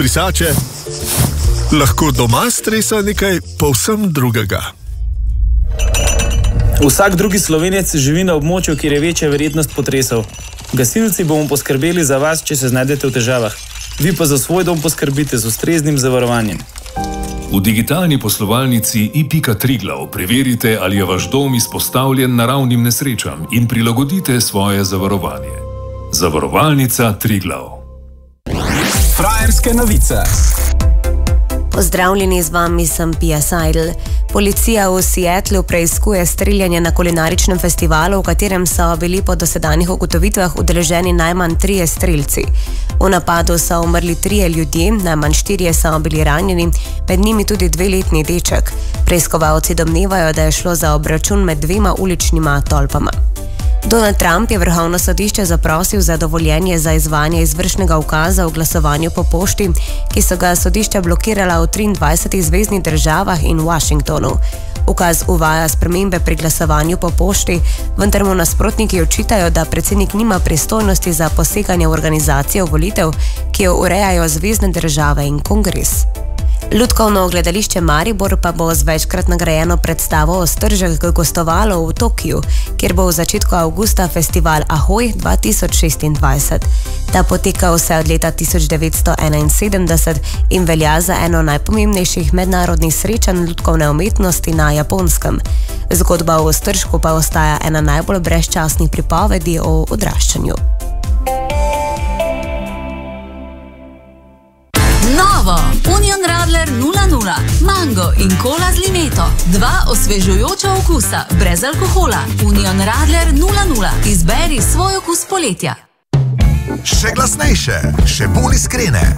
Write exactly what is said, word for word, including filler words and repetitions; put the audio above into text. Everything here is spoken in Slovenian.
brisače, lahko doma stresa nekaj povsem drugega. Vsak drugi Slovenec živi na območju, kjer je večja verjetnost potresov. Gasilci bomo poskrbeli za vas, če se znajdete v težavah. Vi pa za svoj dom poskrbite z ustreznim zavarovanjem. V digitalni poslovalnici i pika Triglav preverite, ali je vaš dom izpostavljen naravnim nesrečam in prilagodite svoje zavarovanje. Zavarovalnica Triglav. Frajerske novice. Pozdravljeni, z vami sem Pia Seidel. Policija v Seattlu preiskuje streljanje na kulinaričnem festivalu, v katerem so bili po dosedanjih ugotovitvah udeleženi najmanj trije strelci. V napadu so umrli trije ljudje, najmanj štirje so bili ranjeni, med njimi tudi dveletni deček. Preiskovalci domnevajo, da je šlo za obračun med dvema uličnima tolpama. Donald Trump je Vrhovno sodišče zaprosil za dovoljenje za izvajanje izvršnega ukaza o glasovanju po pošti, ki so ga sodišča blokirala v triindvajsetih zveznih državah in Washingtonu. Ukaz uvaja spremembe pri glasovanju po pošti, vendar mu nasprotniki očitajo, da predsednik nima pristojnosti za poseganje v organizacijo volitev, ki jo urejajo zvezne države in kongres. Lutkovno gledališče Maribor pa bo z večkrat nagrajeno predstavo Ostržek gostovalo v Tokiu, kjer bo v začetku avgusta festival Ahoj dva tisoč šestindvajset. Ta poteka vse od leta tisoč devetsto enainsedemdeset in velja za eno najpomembnejših mednarodnih srečanj lutkovne umetnosti na Japonskem. Zgodba o Ostržku pa ostaja ena najbolj brezčasnih pripovedi o odraščanju. Novo Union Radler nula nula, mango in kola z limeto. Dva osvežujoča okusa, brez alkohola. Union Radler nula nula. Izberi svoj okus poletja. Še glasnejše, še bolj iskrene.